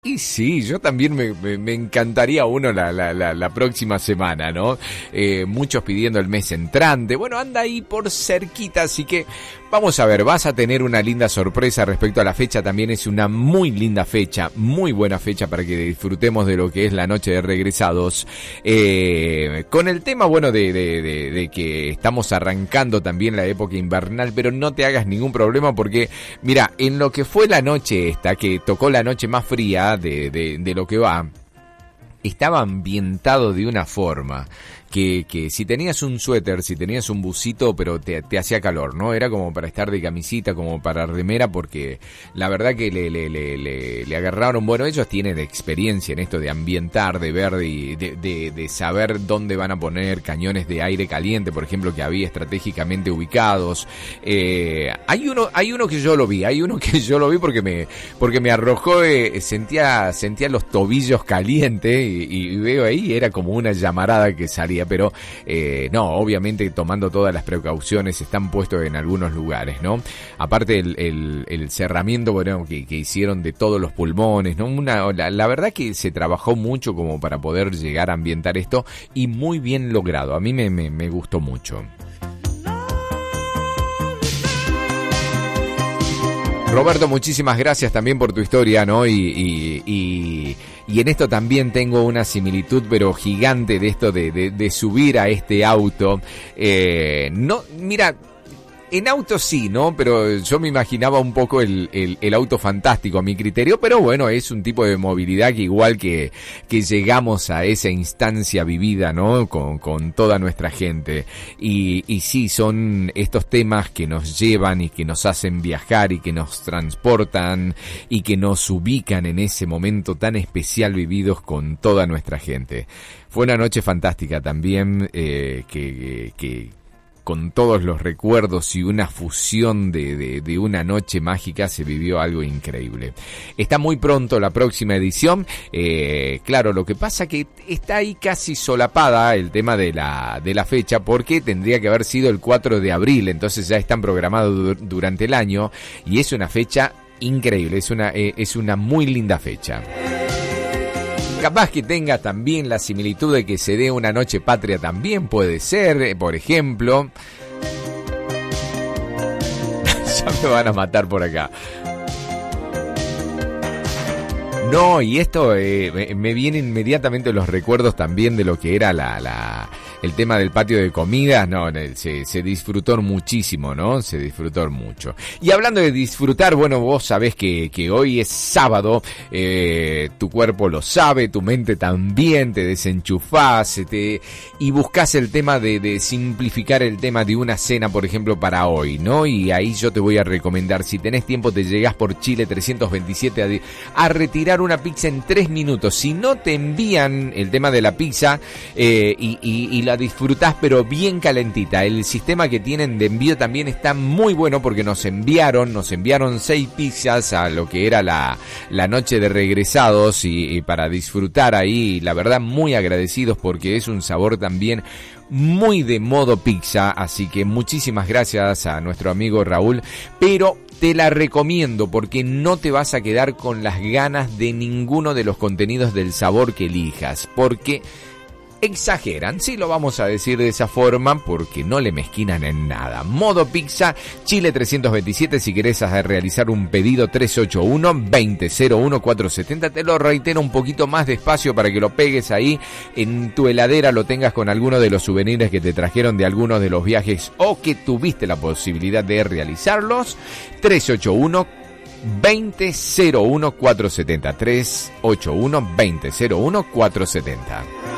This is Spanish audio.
Y sí, yo también me encantaría uno la próxima semana, ¿no? Muchos pidiendo el mes entrante. Bueno, anda ahí por cerquita, así que vamos a ver, vas a tener una linda sorpresa respecto a la fecha. También es una muy linda fecha, muy buena fecha para que disfrutemos de lo que es la noche de regresados. Con el tema, bueno, de que estamos arrancando también la época invernal, pero no te hagas ningún problema porque, mira, en lo que fue la noche esta, que tocó la noche más fría de lo que va, estaba ambientado de una forma que si tenías un suéter, si tenías un busito, pero te hacía calor, ¿no? Era como para estar de camisita, como para remera, porque la verdad que le agarraron, bueno, ellos tienen experiencia en esto de ambientar, de ver y de saber dónde van a poner cañones de aire caliente, por ejemplo, que había estratégicamente ubicados. Hay uno que yo lo vi porque me arrojó, sentía los tobillos calientes y veo ahí, era como una llamarada que salía. Pero no, obviamente tomando todas las precauciones, están puestos en algunos lugares, ¿no? Aparte el cerramiento, bueno, que hicieron de todos los pulmones, ¿no? La verdad que se trabajó mucho como para poder llegar a ambientar esto y muy bien logrado. A mí me gustó mucho. Roberto, muchísimas gracias también por tu historia, ¿no? Y en esto también tengo una similitud, pero gigante, de esto de subir a este auto. No, mira, en auto sí, ¿no? Pero yo me imaginaba un poco el auto fantástico a mi criterio, pero bueno, es un tipo de movilidad que igual que llegamos a esa instancia vivida, ¿no? Con toda nuestra gente. Y sí, son estos temas que nos llevan y que nos hacen viajar y que nos transportan y que nos ubican en ese momento tan especial vividos con toda nuestra gente. Fue una noche fantástica también, que con todos los recuerdos y una fusión de una noche mágica se vivió algo increíble. Está muy pronto la próxima edición. Claro, lo que pasa que está ahí casi solapada el tema de la fecha, porque tendría que haber sido el 4 de abril, entonces ya están programados durante el año y es una fecha increíble, es una muy linda fecha. Capaz que tenga también la similitud de que se dé una noche patria, también puede ser, por ejemplo. Ya me van a matar por acá. No, y esto me vienen inmediatamente los recuerdos también de lo que era el tema del patio de comidas. No, se disfrutó muchísimo, ¿no? Se disfrutó mucho. Y hablando de disfrutar, bueno, vos sabés que hoy es sábado, tu cuerpo lo sabe, tu mente también, te desenchufás y buscás el tema de simplificar el tema de una cena, por ejemplo, para hoy, ¿no? Y ahí yo te voy a recomendar, si tenés tiempo, te llegás por Chile 327 a retirar una pizza en 3 minutos. Si no te envían el tema de la pizza y la disfrutás pero bien calentita, el sistema que tienen de envío también está muy bueno, porque nos enviaron 6 pizzas a lo que era la noche de regresados y para disfrutar ahí, la verdad muy agradecidos, porque es un sabor también muy de modo pizza, así que muchísimas gracias a nuestro amigo Raúl, pero te la recomiendo porque no te vas a quedar con las ganas de ninguno de los contenidos del sabor que elijas, porque exageran, sí, lo vamos a decir de esa forma, porque no le mezquinan en nada. Modo Pizza, Chile 327, si querés realizar un pedido, 381-2001-470, te lo reitero un poquito más despacio para que lo pegues ahí en tu heladera, lo tengas con alguno de los souvenirs que te trajeron de algunos de los viajes o que tuviste la posibilidad de realizarlos. 381-2001-470, 381-2001-470.